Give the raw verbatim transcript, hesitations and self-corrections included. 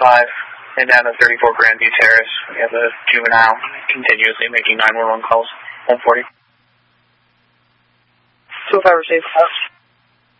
five, and down to thirty-four Grandview Terrace. We have a juvenile continuously making nine one one calls. one forty. two oh five received.